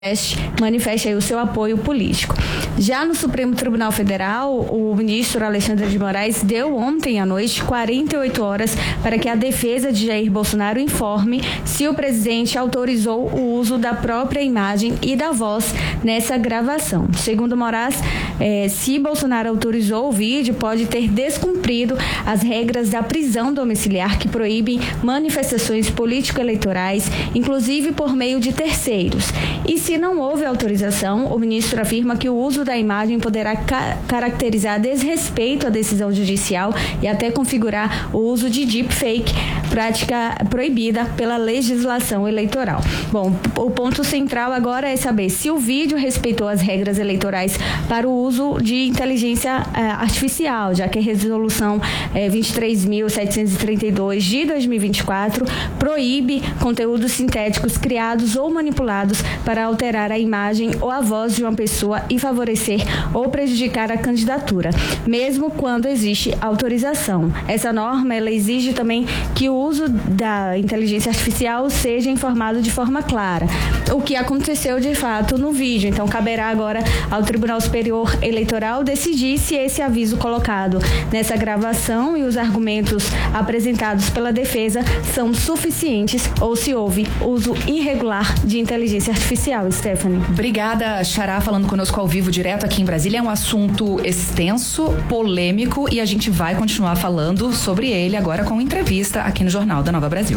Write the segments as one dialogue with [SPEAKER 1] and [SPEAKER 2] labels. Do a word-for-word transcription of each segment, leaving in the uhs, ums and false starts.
[SPEAKER 1] manifeste aí o seu apoio político. Já no Supremo Tribunal Federal, o ministro Alexandre de Moraes deu ontem à noite quarenta e oito horas para que a defesa de Jair Bolsonaro informe se o presidente autorizou o uso da própria imagem e da voz nessa gravação. Segundo Moraes, eh, se Bolsonaro autorizou o vídeo, pode ter descumprido as regras da prisão domiciliar que proíbem manifestações político-eleitorais, inclusive por meio de terceiros. E se não houve autorização, o ministro afirma que o uso da imagem poderá ca- caracterizar desrespeito à decisão judicial e até configurar o uso de deepfake, prática proibida pela legislação eleitoral. Bom, o ponto central agora é saber se o vídeo respeitou as regras eleitorais para o uso de inteligência eh, artificial, já que a resolução eh, vinte e três mil setecentos e trinta e dois de dois mil e vinte e quatro proíbe conteúdos sintéticos criados ou manipulados para alterar a imagem ou a voz de uma pessoa e favorecer ou prejudicar a candidatura, mesmo quando existe autorização. Essa norma, ela exige também que o uso da inteligência artificial seja informado de forma clara, o que aconteceu de fato no vídeo. Então, caberá agora ao Tribunal Superior Eleitoral decidir se esse aviso colocado nessa gravação e os argumentos apresentados pela defesa são suficientes ou se houve uso irregular de inteligência artificial. Stephanie.
[SPEAKER 2] Obrigada, Xará, falando conosco ao vivo, direto aqui em Brasília. É um assunto extenso, polêmico, e a gente vai continuar falando sobre ele agora com entrevista aqui no Jornal da Nova Brasil.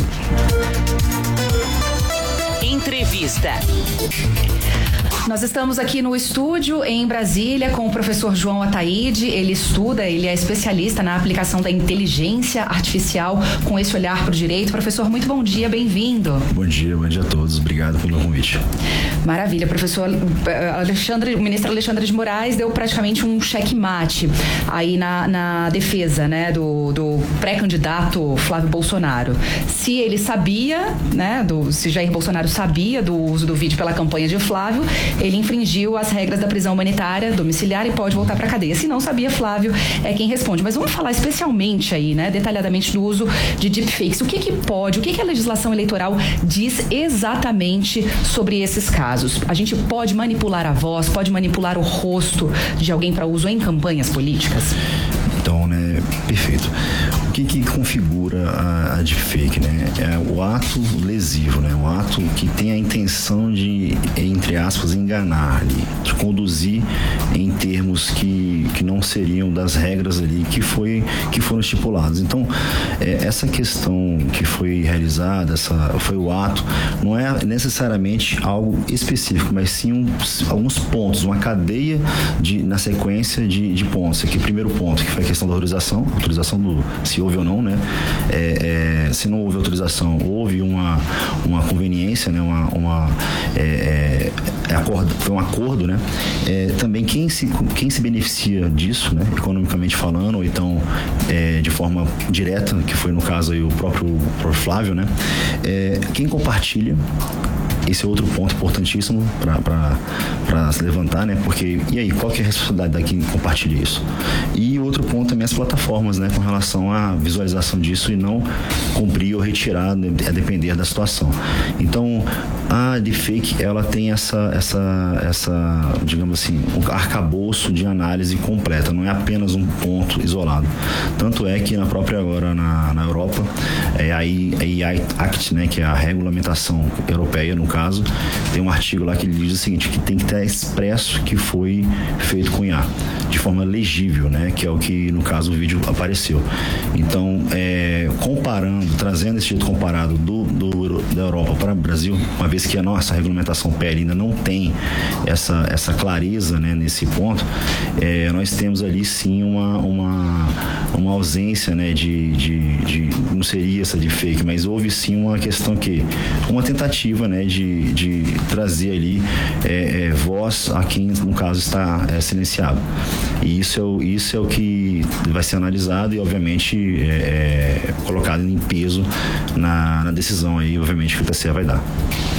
[SPEAKER 3] Entrevista.
[SPEAKER 2] Nós estamos aqui no estúdio em Brasília com o professor João Ataíde. Ele estuda, ele é especialista na aplicação da inteligência artificial com esse olhar para o direito. Professor, muito bom dia, bem-vindo.
[SPEAKER 4] Bom dia, bom dia a todos. Obrigado pelo convite.
[SPEAKER 2] Maravilha, professor. Alexandre, o ministro Alexandre de Moraes deu praticamente um checkmate aí na, na defesa, né, do, do pré-candidato Flávio Bolsonaro. Se ele sabia, né, do, se Jair Bolsonaro sabia do uso do vídeo pela campanha de Flávio, ele infringiu as regras da prisão humanitária domiciliar e pode voltar para a cadeia. Se não sabia, Flávio é quem responde. Mas vamos falar especialmente aí, né, detalhadamente do uso de deepfakes. O que que pode, o que que a legislação eleitoral diz exatamente sobre esses casos? A gente pode manipular a voz, pode manipular o rosto de alguém para uso em campanhas políticas?
[SPEAKER 4] Então, né, perfeito. O que que configura a, a deepfake, né? É o ato lesivo, né? O ato que tem a intenção de, entre aspas, enganar ali, de conduzir em termos que, que não seriam das regras ali que, foi, que foram estipuladas. Então, é, essa questão que foi realizada, essa, foi o ato, não é necessariamente algo específico, mas sim um, alguns pontos, uma cadeia de, na sequência de, de pontos. Aqui, primeiro ponto, que foi a questão da autorização, autorização do se houve ou não, né? É, é, se não houve autorização, houve uma, uma conveniência, né? Uma, uma, é, é, acordo, foi um acordo, né? É, também quem se, quem se beneficia disso, né? Economicamente falando, ou então é, de forma direta, que foi no caso aí o próprio, o próprio Flávio, né? É, quem compartilha. Esse é outro ponto importantíssimo para se levantar, né? Porque, e aí, qual que é a responsabilidade da quem compartilha isso? E outro ponto também as plataformas, né? Com relação à visualização disso e não cumprir ou retirar, a depender da situação. Então, a deepfake, ela tem essa, essa, essa, digamos assim, um arcabouço de análise completa, não é apenas um ponto isolado. Tanto é que na própria agora, na, na Europa, é a A I Act, né? Que é a regulamentação europeia, no caso, tem um artigo lá que ele diz o seguinte, que tem que estar expresso que foi feito com I A, de forma legível, né? Que é o que, no caso, o vídeo apareceu. Então, é, comparando, trazendo esse jeito comparado do, do, da Europa para o Brasil, uma vez que a nossa regulamentação P L ainda não tem essa, essa clareza, né, nesse ponto, é, nós temos ali sim uma, uma, uma ausência, né, de, de, de, não seria essa de fake, mas houve sim uma questão que, uma tentativa, né, de De, de trazer ali é, é, voz a quem, no caso, está é, silenciado. E isso é, o, isso é o que vai ser analisado e, obviamente, é, é, colocado em peso na, na decisão aí, obviamente, que o T C E vai dar.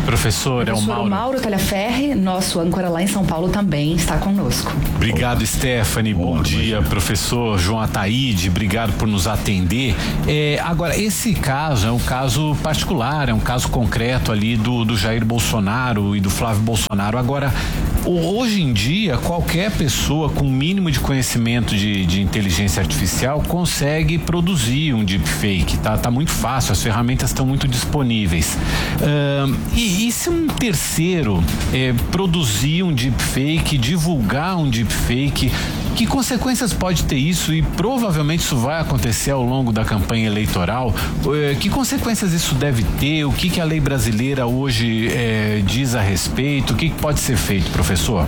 [SPEAKER 5] Professor,
[SPEAKER 2] Professor,
[SPEAKER 5] é o Mauro.
[SPEAKER 2] Mauro Talhaferri, nosso âncora lá em São Paulo, também está conosco.
[SPEAKER 5] Obrigado, Stephanie. Bom, Bom dia, professor João Ataíde. Obrigado por nos atender. É, agora, esse caso é um caso particular, é um caso concreto ali do, do Jair Bolsonaro e do Flávio Bolsonaro. Agora, hoje em dia, qualquer pessoa com mínimo de conhecimento de, de inteligência artificial consegue produzir um deepfake, tá? Tá muito fácil, as ferramentas estão muito disponíveis. Uh, e, e se um terceiro eh, produzir um deepfake, divulgar um deepfake, que consequências pode ter isso? E provavelmente isso vai acontecer ao longo da campanha eleitoral. Eh, que consequências isso deve ter? O que, que a lei brasileira hoje eh, diz a respeito? O que, que pode ser feito, professor?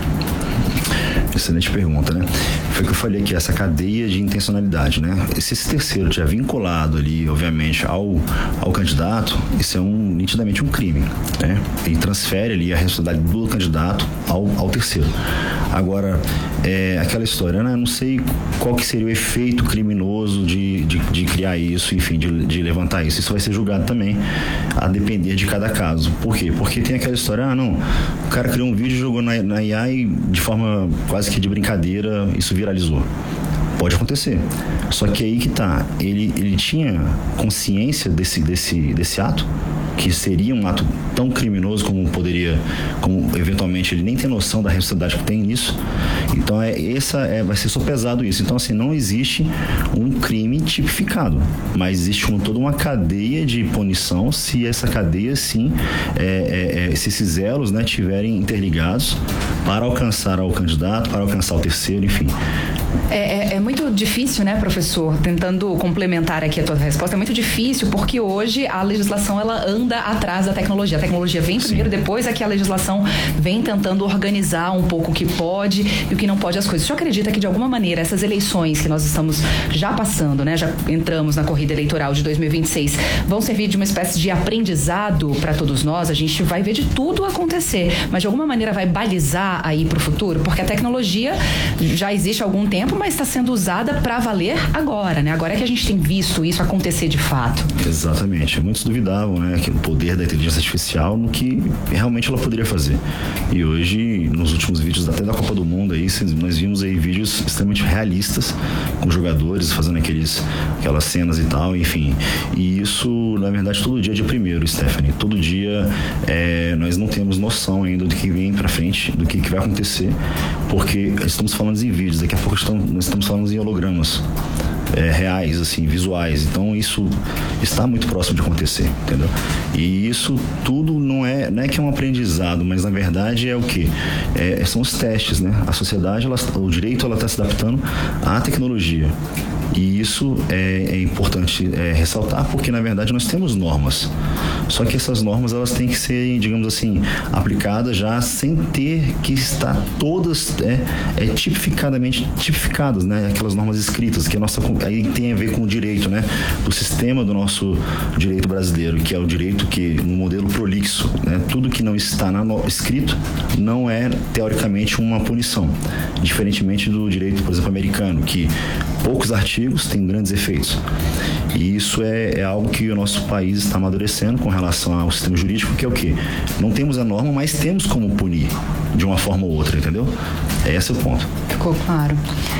[SPEAKER 4] Excelente pergunta, né? Foi o que eu falei aqui, essa cadeia de intencionalidade, né? Se esse terceiro tiver vinculado ali, obviamente, ao, ao candidato, isso é um, nitidamente um crime, né? Ele transfere ali a responsabilidade do candidato ao, ao terceiro. Agora, é aquela história, né? Eu não sei qual que seria o efeito criminoso de, de, de criar isso, enfim, de, de levantar isso. Isso vai ser julgado também, a depender de cada caso. Por quê? Porque tem aquela história, ah, não, o cara criou um vídeo e jogou na, na I A e de forma quase que de brincadeira, isso viralizou. Pode acontecer. Só que aí que tá, ele, ele tinha consciência desse, desse, desse ato, que seria um ato tão criminoso como poderia, como eventualmente ele nem tem noção da responsabilidade que tem nisso. Então é, essa é, vai ser só pesado isso. Então assim, não existe um crime tipificado, mas existe um, toda uma cadeia de punição se essa cadeia sim, é, é, se esses elos, né, tiverem interligados para alcançar ao candidato, para alcançar o terceiro, enfim.
[SPEAKER 2] É, é, é muito difícil, né, professor? Tentando complementar aqui a tua resposta, é muito difícil porque hoje a legislação ela anda atrás da tecnologia. A tecnologia vem primeiro, Sim. depois é que a legislação vem tentando organizar um pouco o que pode e o que não pode as coisas. O senhor acredita que de alguma maneira essas eleições que nós estamos já passando, né, já entramos na corrida eleitoral de dois mil e vinte e seis, vão servir de uma espécie de aprendizado para todos nós? A gente vai ver de tudo acontecer, mas de alguma maneira vai balizar aí para o futuro? Porque a tecnologia já existe há algum tempo, mas está sendo usada para valer agora, né? Agora é que a gente tem visto isso acontecer de fato.
[SPEAKER 4] Exatamente. Muitos duvidavam, né, que o poder da inteligência artificial no que realmente ela poderia fazer. E hoje, nos últimos vídeos até da Copa do Mundo aí, nós vimos aí vídeos extremamente realistas com jogadores fazendo aqueles, aquelas cenas e tal, enfim. E isso, na verdade, todo dia é de primeiro, Stephanie. Todo dia é, nós não temos noção ainda do que vem pra frente, do que, que vai acontecer, porque estamos falando em vídeos, daqui a pouco estamos, nós estamos falando em hologramas. É, reais, assim, visuais. Então isso está muito próximo de acontecer, entendeu? E isso tudo não é, não é que é um aprendizado, mas na verdade é o quê? É, são os testes, né? A sociedade, ela, o direito, ela está se adaptando à tecnologia. E isso é, é importante é, ressaltar, porque na verdade nós temos normas. Só que essas normas, elas têm que ser, digamos assim, aplicadas já sem ter que estar todas é, é, tipificadamente tipificadas, né? Aquelas normas escritas, que a nossa, aí tem a ver com o direito, né? O sistema do nosso direito brasileiro, que é o direito que, no modelo prolixo, né? Tudo que não está na no, escrito não é, teoricamente, uma punição. Diferentemente do direito, por exemplo, americano, que poucos artigos têm grandes efeitos. E isso é, é algo que o nosso país está amadurecendo com relação ao sistema jurídico, que é o quê? Não temos a norma, mas temos como punir de uma forma ou outra, entendeu? Esse é o ponto.
[SPEAKER 2] Ficou claro.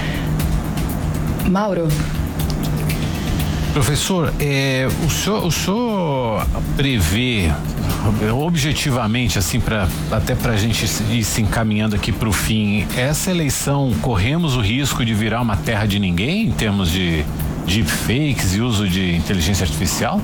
[SPEAKER 2] Mauro.
[SPEAKER 5] Professor, é, o, senhor, o senhor prevê objetivamente, assim, pra, até para a gente ir se encaminhando aqui para o fim, essa eleição corremos o risco de virar uma terra de ninguém em termos de deepfakes e uso de inteligência artificial?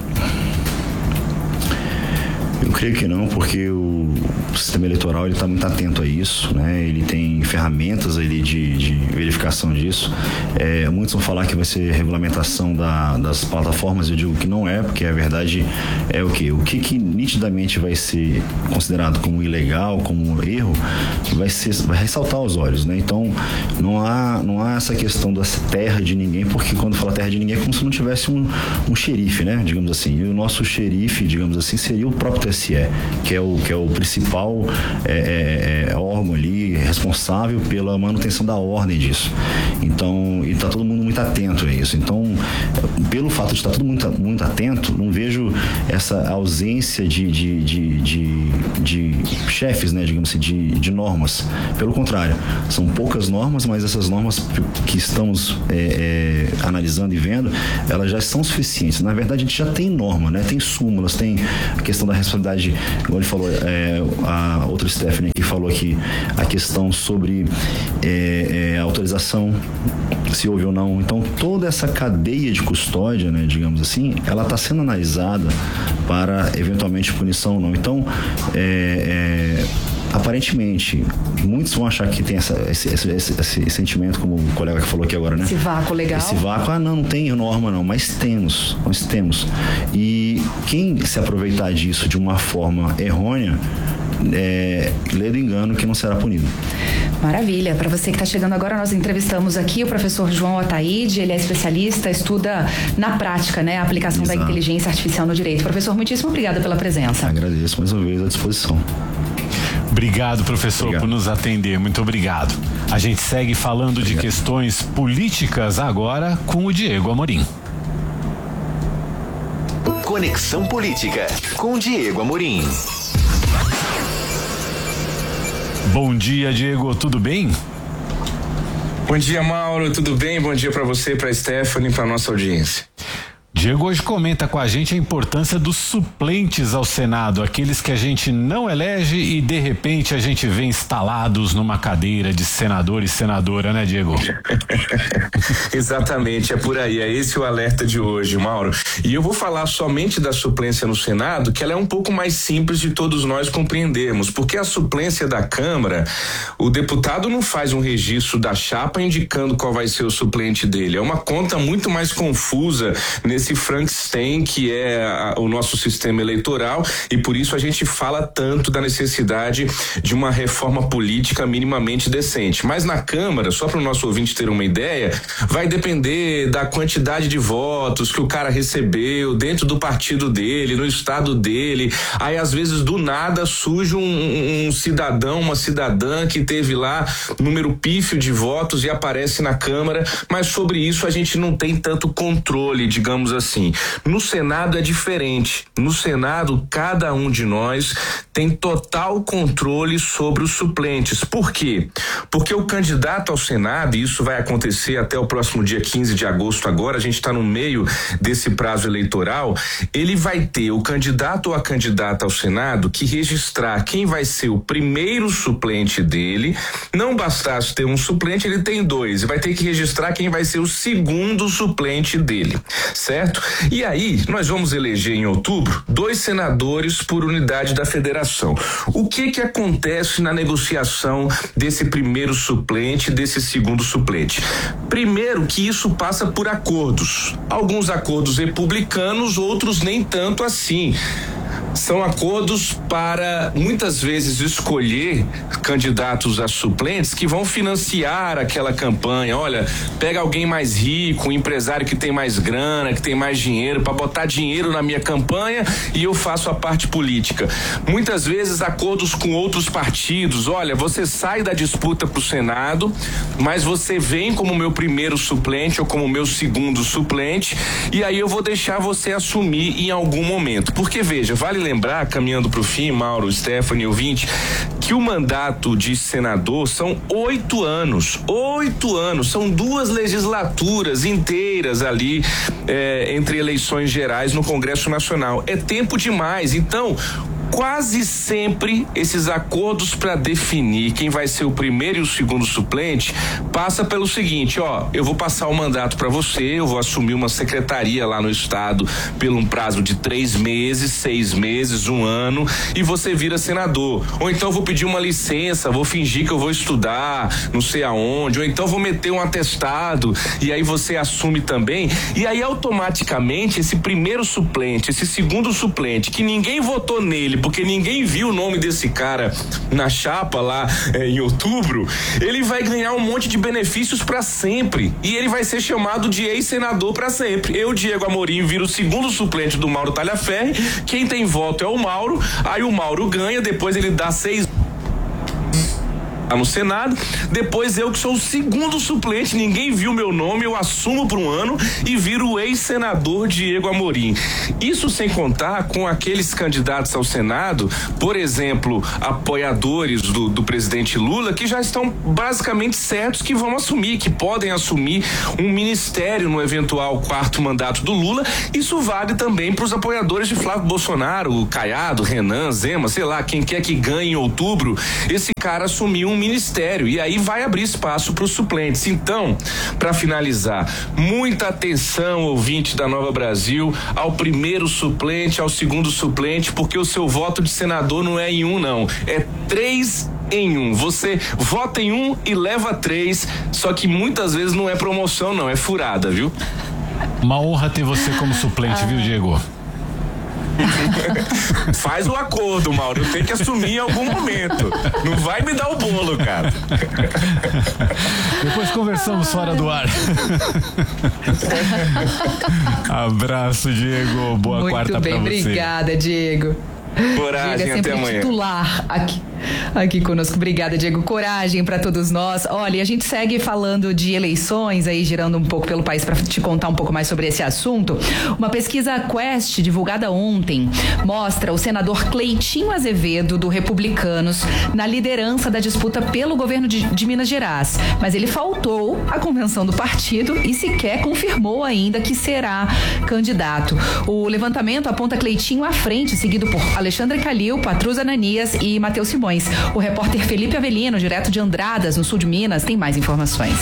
[SPEAKER 4] Eu creio que não, porque o sistema eleitoral ele está muito atento a isso, né? Ele tem ferramentas ali de, de verificação disso. É, muitos vão falar que vai ser regulamentação da, das plataformas, eu digo que não é, porque a verdade é o quê? O que, que nitidamente vai ser considerado como ilegal, como erro, vai, ser, vai ressaltar aos olhos, né? Então não há, não há essa questão da terra de ninguém, porque quando fala terra de ninguém é como se não tivesse um, um xerife, né? Digamos assim. E o nosso xerife, digamos assim, seria o próprio T S C E, que é o, que é o principal é, é, órgão ali responsável pela manutenção da ordem disso. Então, e está todo mundo muito atento a isso. Então, pelo fato de estar todo mundo muito, muito atento, não vejo essa ausência de, de, de, de, de chefes, né, digamos assim, de, de normas. Pelo contrário, são poucas normas, mas essas normas que estamos é, é, analisando e vendo, elas já são suficientes. Na verdade, a gente já tem norma, né? Tem súmulas, tem a questão da responsabilidade, como ele falou, é, a outra Stephanie que falou aqui, a questão sobre é, é, autorização, se houve ou não. Então, toda essa cadeia de custódia, né, digamos assim, ela está sendo analisada para eventualmente punição ou não. Então, é, é, aparentemente, muitos vão achar que tem essa, esse, esse, esse, esse sentimento, como o colega que falou aqui agora, né?
[SPEAKER 2] Esse vácuo legal.
[SPEAKER 4] Esse vácuo, ah, não, não tem norma não, mas temos, nós temos. E quem se aproveitar disso de uma forma errônea, é, lê do engano que não será punido.
[SPEAKER 2] Maravilha. Para você que está chegando agora, nós entrevistamos aqui o professor João Ataíde. Ele é especialista, estuda na prática, né, a aplicação Exato. da inteligência artificial no direito. Professor, muitíssimo obrigada pela presença.
[SPEAKER 4] Agradeço mais uma vez à disposição.
[SPEAKER 5] Obrigado, professor, obrigado. por nos atender. Muito obrigado. A gente segue falando obrigado. de questões políticas agora com o Diego Amorim.
[SPEAKER 3] Conexão Política com Diego Amorim.
[SPEAKER 5] Bom dia, Diego, tudo bem?
[SPEAKER 6] Bom dia, Mauro, tudo bem? Bom dia para você, para Stephanie, para nossa audiência.
[SPEAKER 5] Diego hoje comenta com a gente a importância dos suplentes ao Senado, aqueles que a gente não elege e de repente a gente vê instalados numa cadeira de senador e senadora, né, Diego?
[SPEAKER 6] Exatamente, é por aí, é esse o alerta de hoje, Mauro. E eu vou falar somente da suplência no Senado, que ela é um pouco mais simples de todos nós compreendermos, porque a suplência da Câmara, o deputado não faz um registro da chapa indicando qual vai ser o suplente dele, é uma conta muito mais confusa nesse esse Frankenstein que é a, o nosso sistema eleitoral, e por isso a gente fala tanto da necessidade de uma reforma política minimamente decente. Mas na Câmara, só para o nosso ouvinte ter uma ideia, vai depender da quantidade de votos que o cara recebeu dentro do partido dele, no estado dele. Aí às vezes do nada surge um, um cidadão, uma cidadã que teve lá número pífio de votos e aparece na Câmara, mas sobre isso a gente não tem tanto controle, digamos assim. No Senado é diferente. No Senado, cada um de nós tem total controle sobre os suplentes. Por quê? Porque o candidato ao Senado, e isso vai acontecer até o próximo dia quinze de agosto agora, a gente está no meio desse prazo eleitoral, ele vai ter, o candidato ou a candidata ao Senado, que registrar quem vai ser o primeiro suplente dele. Não bastasse ter um suplente, ele tem dois, e vai ter que registrar quem vai ser o segundo suplente dele, certo? E aí, nós vamos eleger em outubro dois senadores por unidade da federação. O que que acontece na negociação desse primeiro suplente, desse segundo suplente? Primeiro que isso passa por acordos. Alguns acordos republicanos, outros nem tanto assim. São acordos para, muitas vezes, escolher candidatos a suplentes que vão financiar aquela campanha. Olha, pega alguém mais rico, um empresário que tem mais grana, que tem mais dinheiro, para botar dinheiro na minha campanha e eu faço a parte política. Muitas vezes, acordos com outros partidos. Olha, você sai da disputa para o Senado, mas você vem como meu primeiro suplente ou como meu segundo suplente, e aí eu vou deixar você assumir em algum momento. Porque, veja, vale lembrar, caminhando para o fim, Mauro, Stephanie, ouvinte, que o mandato de senador são oito anos, oito anos, são duas legislaturas inteiras ali é, entre eleições gerais no Congresso Nacional. É tempo demais, então quase sempre esses acordos para definir quem vai ser o primeiro e o segundo suplente passa pelo seguinte: ó, eu vou passar o mandato para você, eu vou assumir uma secretaria lá no estado pelo um prazo de três meses, seis meses, um ano, e você vira senador. Ou então vou pedir uma licença, vou fingir que eu vou estudar, não sei aonde, ou então vou meter um atestado e aí você assume também, e aí automaticamente esse primeiro suplente, esse segundo suplente, que ninguém votou nele porque ninguém viu o nome desse cara na chapa lá é, em outubro, ele vai ganhar um monte de benefícios para sempre e ele vai ser chamado de ex-senador para sempre. Eu, Diego Amorim, viro o segundo suplente do Mauro Talhaferri, quem tem voto é o Mauro, aí o Mauro ganha, depois ele dá seis no Senado, depois eu que sou o segundo suplente, ninguém viu meu nome, eu assumo por um ano e viro o ex-senador Diego Amorim. Isso sem contar com aqueles candidatos ao Senado, por exemplo, apoiadores do, do presidente Lula, que já estão basicamente certos que vão assumir, que podem assumir um ministério no eventual quarto mandato do Lula. Isso vale também para os apoiadores de Flávio Bolsonaro, Caiado, Renan, Zema, sei lá, quem quer que ganhe em outubro, esse cara assumiu um ministério e aí vai abrir espaço para os suplentes. Então, para finalizar, muita atenção, ouvinte da Nova Brasil, ao primeiro suplente, ao segundo suplente, porque o seu voto de senador não é em um, não, é três em um. Você vota em um e leva três, só que muitas vezes não é promoção, não, é furada, viu?
[SPEAKER 5] Uma honra ter você como suplente, ah. viu, Diego?
[SPEAKER 6] Faz o acordo, Mauro. Eu tenho que assumir em algum momento. Não vai me dar o bolo, cara.
[SPEAKER 5] Depois conversamos fora do ar. Abraço, Diego. Boa
[SPEAKER 2] Muito
[SPEAKER 5] quarta
[SPEAKER 2] bem,
[SPEAKER 5] pra você.
[SPEAKER 2] Obrigada, Diego.
[SPEAKER 6] Coragem,
[SPEAKER 2] Diego é sempre
[SPEAKER 6] até amanhã.
[SPEAKER 2] Titular aqui. Aqui conosco. Obrigada, Diego. Coragem para todos nós. Olha, a gente segue falando de eleições aí, girando um pouco pelo país para te contar um pouco mais sobre esse assunto. Uma pesquisa Quest divulgada ontem mostra o senador Cleitinho Azevedo do Republicanos na liderança da disputa pelo governo de, de Minas Gerais, mas ele faltou à convenção do partido e sequer confirmou ainda que será candidato. O levantamento aponta Cleitinho à frente, seguido por Alexandre Calil, Patrus Ananias e Matheus Simões. O repórter Felipe Avelino, direto de Andradas, no sul de Minas, tem mais informações.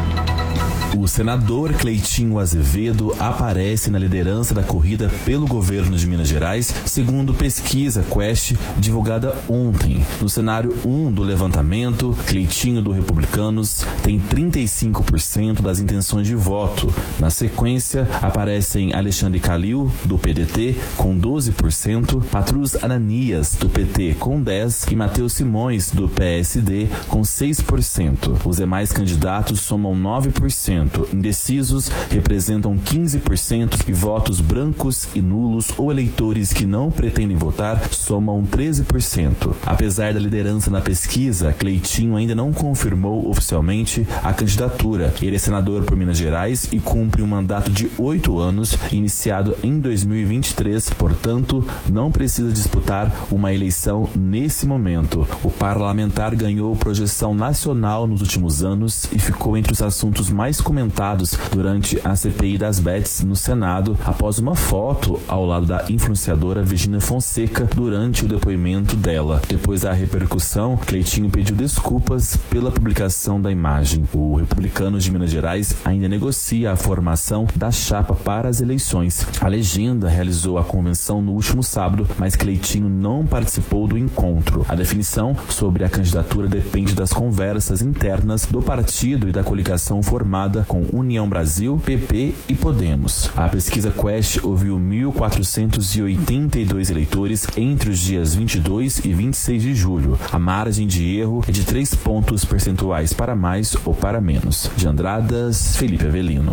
[SPEAKER 7] O senador Cleitinho Azevedo aparece na liderança da corrida pelo governo de Minas Gerais, segundo pesquisa Quest divulgada ontem. No cenário um do levantamento, Cleitinho do Republicanos tem trinta e cinco por cento das intenções de voto. Na sequência, aparecem Alexandre Calil, do P D T, com doze por cento, Patrus Ananias, do P T, com dez por cento e Matheus Simões, do P S D, com seis por cento. Os demais candidatos somam nove por cento. Indecisos representam quinze por cento e votos brancos e nulos ou eleitores que não pretendem votar somam treze por cento. Apesar da liderança na pesquisa, Cleitinho ainda não confirmou oficialmente a candidatura. Ele é senador por Minas Gerais e cumpre um mandato de oito anos, iniciado em dois mil e vinte e três, portanto, não precisa disputar uma eleição nesse momento. O parlamentar ganhou projeção nacional nos últimos anos e ficou entre os assuntos mais comentados durante a C P I das Bets no Senado, após uma foto ao lado da influenciadora Virgínia Fonseca durante o depoimento dela. Depois da repercussão, Cleitinho pediu desculpas pela publicação da imagem. O Republicanos de Minas Gerais ainda negocia a formação da chapa para as eleições. A legenda realizou a convenção no último sábado, mas Cleitinho não participou do encontro. A definição sobre a candidatura depende das conversas internas do partido e da coligação formada com União Brasil, P P e Podemos. A pesquisa Quest ouviu mil quatrocentos e oitenta e dois eleitores entre os dias vinte e dois e vinte e seis de julho. A margem de erro é de três pontos percentuais para mais ou para menos. De Andradas, Felipe Avelino.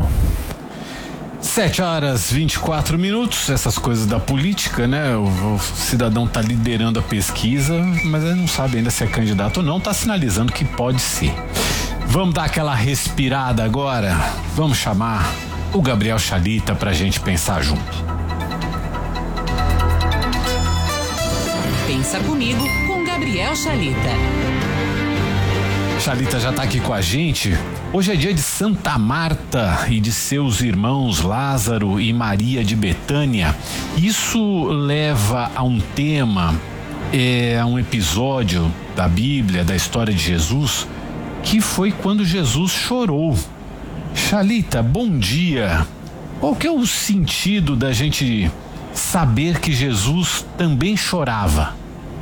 [SPEAKER 5] Sete horas e vinte e quatro minutos, essas coisas da política, né? O, o cidadão tá liderando a pesquisa, mas ele não sabe ainda se é candidato ou não, tá sinalizando que pode ser. Vamos dar aquela respirada agora? Vamos chamar o Gabriel Chalita pra gente pensar junto.
[SPEAKER 8] Pensa comigo com Gabriel Chalita.
[SPEAKER 5] Chalita já tá aqui com a gente. Hoje é dia de Santa Marta e de seus irmãos Lázaro e Maria de Betânia. Isso leva a um tema, é, a um episódio da Bíblia, da história de Jesus, que foi quando Jesus chorou. Chalita, bom dia. Qual que é o sentido da gente saber que Jesus também chorava?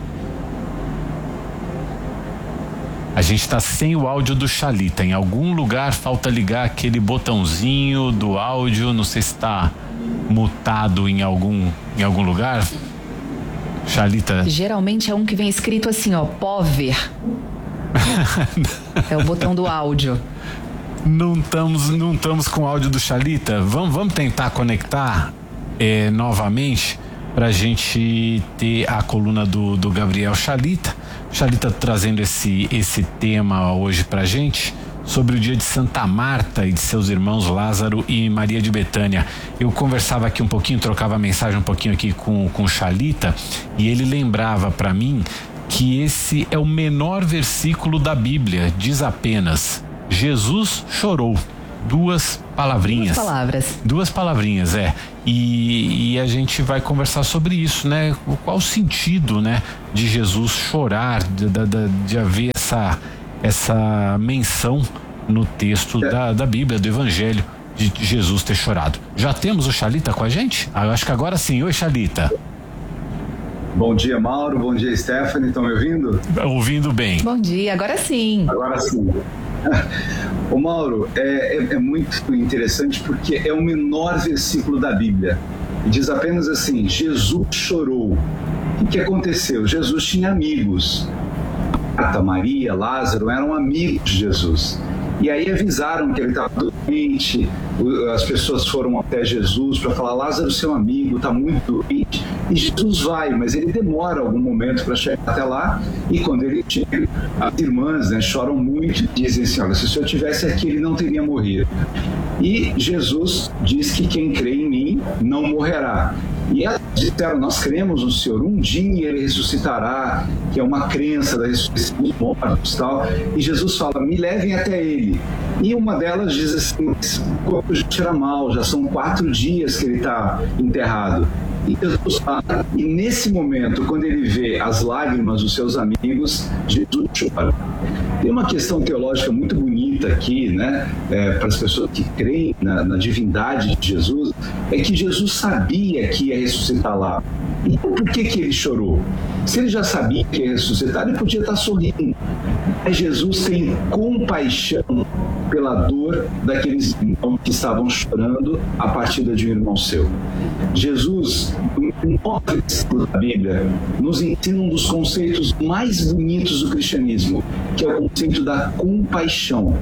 [SPEAKER 5] A gente está sem o áudio do Chalita. Em algum lugar falta ligar aquele botãozinho do áudio. Não sei se está mutado em algum, em algum lugar. Xalita?
[SPEAKER 2] Geralmente é um que vem escrito assim, ó, pover. É o botão do áudio.
[SPEAKER 5] Não estamos não estamos com o áudio do Xalita. Vamos, vamos tentar conectar é, novamente para a gente ter a coluna do, do Gabriel Xalita. Xalita trazendo esse, esse tema hoje para a gente, sobre o dia de Santa Marta e de seus irmãos Lázaro e Maria de Betânia. Eu conversava aqui um pouquinho, trocava mensagem um pouquinho aqui com, com o Xalita, e ele lembrava para mim que esse é o menor versículo da Bíblia. Diz apenas: Jesus chorou. Duas palavrinhas.
[SPEAKER 2] Duas palavras.
[SPEAKER 5] Duas palavrinhas, é. E, e a gente vai conversar sobre isso, né? Qual o sentido, né, de Jesus chorar, de, de, de haver essa, essa menção no texto da, da Bíblia, do Evangelho, de Jesus ter chorado. Já temos o Xalita com a gente? Ah, eu acho que agora sim. Oi, Xalita.
[SPEAKER 9] Bom dia, Mauro. Bom dia, Stephanie. Estão me ouvindo?
[SPEAKER 5] Ouvindo bem.
[SPEAKER 2] Bom dia, agora sim.
[SPEAKER 9] Agora sim. Ô Mauro, é, é, é muito interessante porque é o menor versículo da Bíblia. E diz apenas assim: Jesus chorou. O que aconteceu? Jesus tinha amigos. Marta, Maria, Lázaro eram amigos de Jesus. E aí avisaram que ele estava doente, as pessoas foram até Jesus para falar: Lázaro, seu amigo, está muito doente. E Jesus vai, mas ele demora algum momento para chegar até lá, e quando ele chega, as irmãs, né, choram muito e dizem assim: olha, se o senhor estivesse aqui, ele não teria morrido. E Jesus diz que quem crê em mim não morrerá. E elas disseram: nós cremos no Senhor, um dia ele ressuscitará, que é uma crença da ressurreição dos mortos e tal. E Jesus fala: me levem até ele. E uma delas diz assim: o corpo já cheira mal, já são quatro dias que ele está enterrado. E Jesus fala, e nesse momento, quando ele vê as lágrimas dos seus amigos, Jesus chora. Tem uma questão teológica muito bonita aqui, né, é, para as pessoas que creem na, na divindade de Jesus, é que Jesus sabia que ia ressuscitar lá. E por que que ele chorou? Se ele já sabia que ia ressuscitar, ele podia estar sorrindo. Mas Jesus tem compaixão pela dor daqueles irmãos que estavam chorando a partida de um irmão seu. Jesus, no nove versículos da Bíblia, nos ensina um dos conceitos mais bonitos do cristianismo, que é o conceito da compaixão.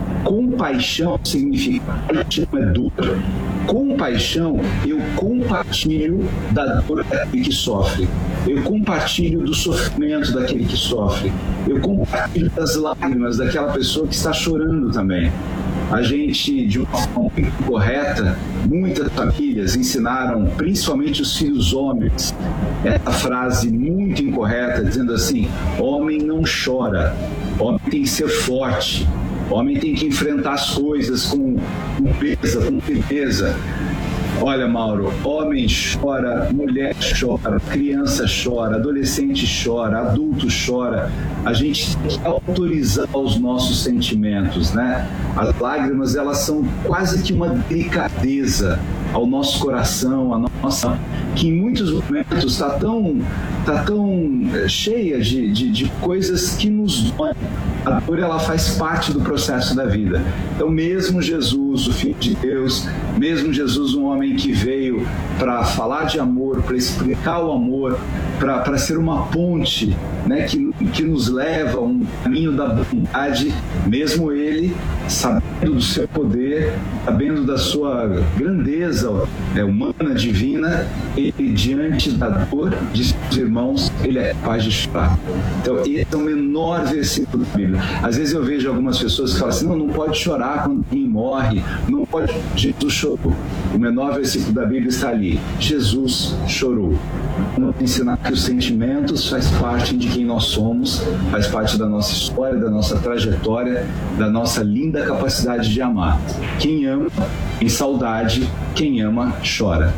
[SPEAKER 9] Compaixão significa paixão é dor. Compaixão, eu compartilho da dor daquele que sofre. Eu compartilho do sofrimento daquele que sofre. Eu compartilho das lágrimas daquela pessoa que está chorando também. A gente, de uma forma muito correta, muitas famílias ensinaram, principalmente os filhos homens, essa frase muito incorreta, dizendo assim: homem não chora, homem tem que ser forte, homem tem que enfrentar as coisas com, com peso, com firmeza. Olha, Mauro, homem chora, mulher chora, criança chora, adolescente chora, adulto chora. A gente tem que autorizar os nossos sentimentos, né? As lágrimas, elas são quase que uma delicadeza ao nosso coração, a nossa, que em muitos momentos está tão, tá tão cheia de, de, de coisas que nos doem. A dor, ela faz parte do processo da vida. Então, mesmo Jesus, o Filho de Deus, mesmo Jesus, um homem que veio para falar de amor, para explicar o amor, para ser uma ponte, né, que, que nos leva a um caminho da bondade, mesmo ele, sabendo do seu poder, sabendo da sua grandeza, é, humana, divina, ele, diante da dor de seus irmãos, ele é capaz de chorar. Então, esse é o menor versículo da Bíblia. Às vezes eu vejo algumas pessoas que falam assim: não, não pode chorar quando alguém morre, não pode. Jesus chorou. O menor versículo da Bíblia está ali: Jesus chorou. Vamos ensinar que os sentimentos faz parte de quem nós somos, faz parte da nossa história, da nossa trajetória, da nossa linda capacidade de amar. Quem ama tem saudade, quem ama chora.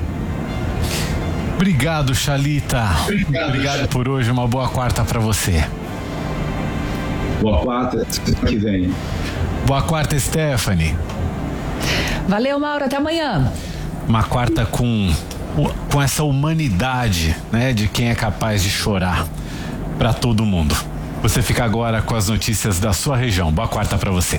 [SPEAKER 5] Obrigado, Xalita. Obrigado, Obrigado por hoje. Uma boa quarta para você.
[SPEAKER 9] Boa quarta, semana que vem.
[SPEAKER 5] Boa quarta, Stephanie.
[SPEAKER 2] Valeu, Mauro. Até amanhã.
[SPEAKER 5] Uma quarta com, com essa humanidade, né, de quem é capaz de chorar para todo mundo. Você fica agora com as notícias da sua região. Boa quarta para você.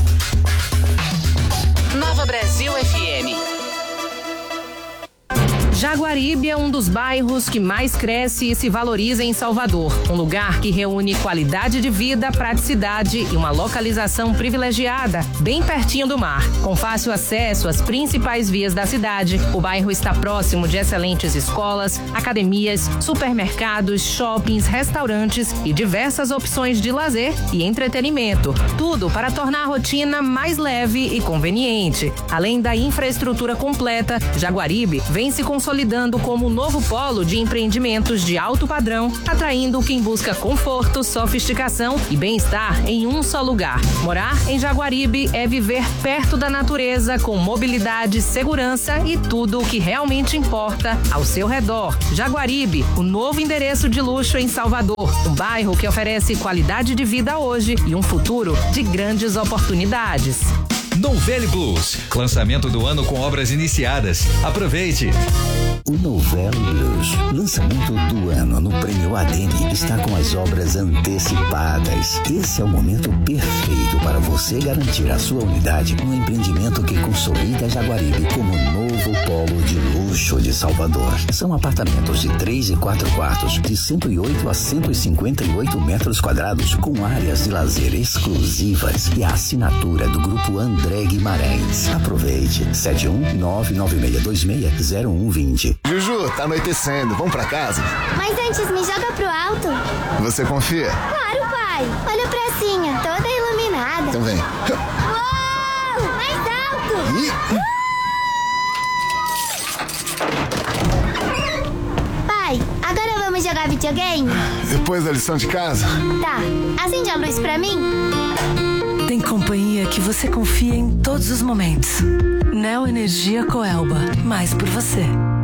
[SPEAKER 8] Nova Brasil F M.
[SPEAKER 10] Jaguaribe é um dos bairros que mais cresce e se valoriza em Salvador. Um lugar que reúne qualidade de vida, praticidade e uma localização privilegiada, bem pertinho do mar. Com fácil acesso às principais vias da cidade, o bairro está próximo de excelentes escolas, academias, supermercados, shoppings, restaurantes e diversas opções de lazer e entretenimento. Tudo para tornar a rotina mais leve e conveniente. Além da infraestrutura completa, Jaguaribe vem se consolidando como um novo polo de empreendimentos de alto padrão, atraindo quem busca conforto, sofisticação e bem-estar em um só lugar. Morar em Jaguaribe é viver perto da natureza, com mobilidade, segurança e tudo o que realmente importa ao seu redor. Jaguaribe, o novo endereço de luxo em Salvador, um bairro que oferece qualidade de vida hoje e um futuro de grandes oportunidades.
[SPEAKER 11] Novelli Blues, lançamento do ano com obras iniciadas. Aproveite!
[SPEAKER 12] O Novelli Blues, lançamento do ano no Prêmio Adene, está com as obras antecipadas. Esse é o momento perfeito para você garantir a sua unidade no empreendimento que consolida Jaguaribe como novo polo de luxo de Salvador. São apartamentos de três e quatro quartos, de cento e oito a cento e cinquenta e oito metros quadrados, com áreas de lazer exclusivas e a assinatura do Grupo André Guimarães. Aproveite. sete um nove nove seis dois seis zero um dois zero.
[SPEAKER 13] Juju, tá anoitecendo. Vamos pra casa?
[SPEAKER 14] Mas antes, me joga pro alto.
[SPEAKER 13] Você confia?
[SPEAKER 14] Claro, pai. Olha a pracinha, toda iluminada.
[SPEAKER 13] Então vem.
[SPEAKER 14] Uou! Mais alto!
[SPEAKER 13] Ih!
[SPEAKER 14] Pai, agora vamos jogar videogame?
[SPEAKER 13] Depois da lição de casa?
[SPEAKER 14] Tá. Acende a luz pra mim.
[SPEAKER 15] Tem companhia que você confia em todos os momentos. Neo Energia Coelba. Mais por você.